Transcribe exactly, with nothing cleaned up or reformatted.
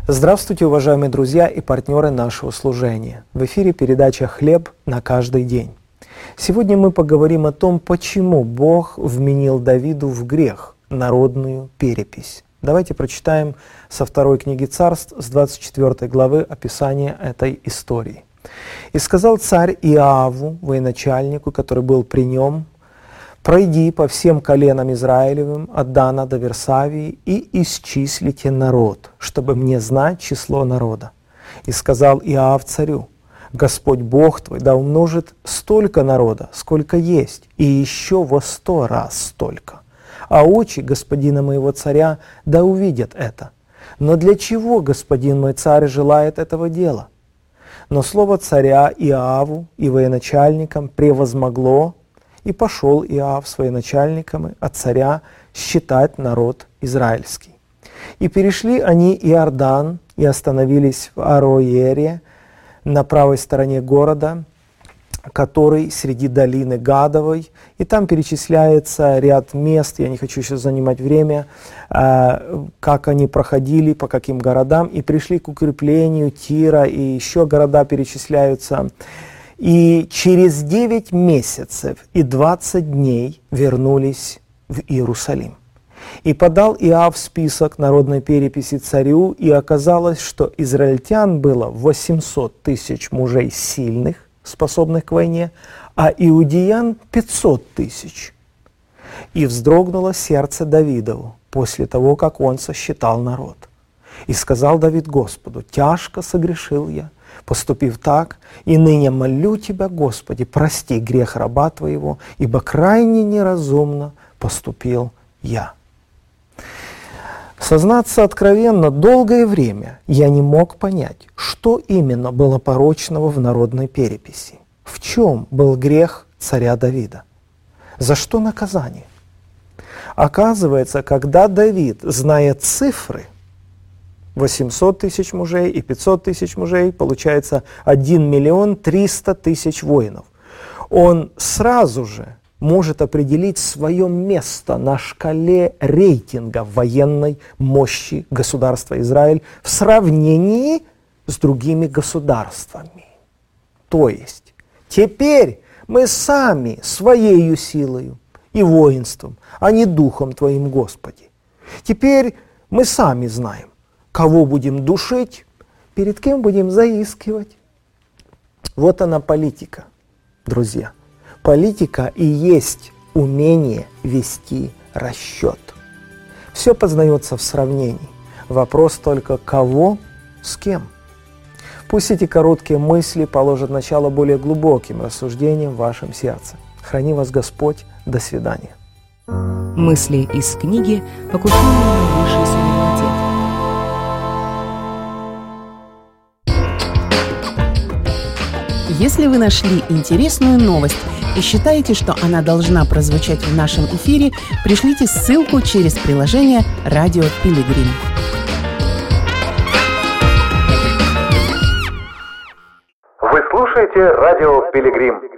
Здравствуйте, уважаемые друзья и партнеры нашего служения. В эфире передача «Хлеб на каждый день». Сегодня мы поговорим о том, почему Бог вменил Давиду в грех народную перепись. Давайте прочитаем со второй книги Царств, с двадцать четвёртой главы, описание этой истории. «И сказал царь Иоаву, военачальнику, который был при нем: пройди по всем коленам Израилевым от Дана до Версавии и исчислите народ, чтобы мне знать число народа. И сказал Иоав царю: Господь Бог твой да умножит столько народа, сколько есть, и еще во сто раз столько. А очи господина моего царя да увидят это. Но для чего господин мой царь желает этого дела? Но слово царя Иоаву и военачальникам превозмогло, и пошел Иоав с военачальниками от царя считать народ израильский. И перешли они Иордан и остановились в Ароере на правой стороне города, который среди долины Гадовой. И там перечисляется ряд мест, я не хочу сейчас занимать время, как они проходили, по каким городам, и пришли к укреплению Тира, и еще города перечисляются. И через девять месяцев и двадцать дней вернулись в Иерусалим. И подал Иоав список народной переписи царю, и оказалось, что израильтян было восемьсот тысяч мужей сильных, способных к войне, а иудеян пятьсот тысяч. И вздрогнуло сердце Давидову после того, как он сосчитал народ. И сказал Давид Господу: тяжко согрешил я, поступив так, и ныне молю Тебя, Господи, прости грех раба Твоего, ибо крайне неразумно поступил я. Сознаться откровенно, долгое время я не мог понять, что именно было порочного в народной переписи. В чем был грех царя Давида? За что наказание? Оказывается, когда Давид, зная цифры, восемьсот тысяч мужей и пятьсот тысяч мужей, получается один миллион триста тысяч воинов, он сразу же может определить свое место на шкале рейтинга военной мощи государства Израиль в сравнении с другими государствами. То есть теперь мы сами своею силою и воинством, а не духом Твоим, Господи. Теперь мы сами знаем, кого будем душить, перед кем будем заискивать. Вот она политика, друзья. Политика и есть умение вести расчет. Все познается в сравнении. Вопрос только кого с кем. Пусть эти короткие мысли положат начало более глубоким рассуждениям в вашем сердце. Храни вас Господь. До свидания. Мысли из книги «Покушение на высший суверенитет». Если вы нашли интересную новость и считаете, что она должна прозвучать в нашем эфире, пришлите ссылку через приложение «Радио Пилигрим». Вы слушаете «Радио Пилигрим».